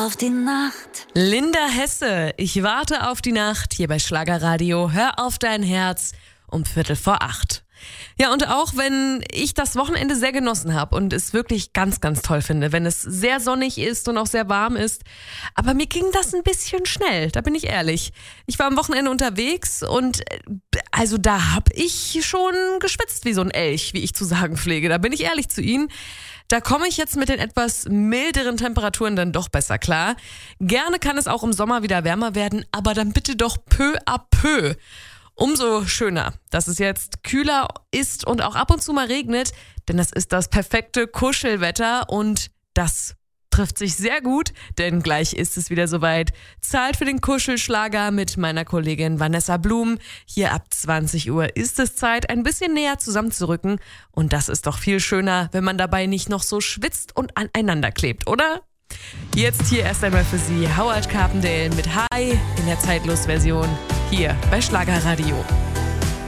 auf die Nacht. Linda Hesse, ich warte auf die Nacht, hier bei Schlagerradio. Hör auf dein Herz um 7:45. Ja, und auch wenn ich das Wochenende sehr genossen habe und es wirklich ganz, ganz toll finde, wenn es sehr sonnig ist und auch sehr warm ist, aber mir ging das ein bisschen schnell, da bin ich ehrlich. Ich war am Wochenende unterwegs und also da habe ich schon geschwitzt wie so ein Elch, wie ich zu sagen pflege, da bin ich ehrlich zu Ihnen. Da komme ich jetzt mit den etwas milderen Temperaturen dann doch besser klar. Gerne kann es auch im Sommer wieder wärmer werden, aber dann bitte doch peu à peu. Umso schöner, dass es jetzt kühler ist und auch ab und zu mal regnet, denn das ist das perfekte Kuschelwetter und das trifft sich sehr gut, denn gleich ist es wieder soweit. Zeit für den Kuschelschlager mit meiner Kollegin Vanessa Blum. Hier ab 20 Uhr ist es Zeit, ein bisschen näher zusammenzurücken und das ist doch viel schöner, wenn man dabei nicht noch so schwitzt und aneinander klebt, oder? Jetzt hier erst einmal für Sie Howard Carpendale mit Hi in der Zeitlos-Version hier bei Schlagerradio.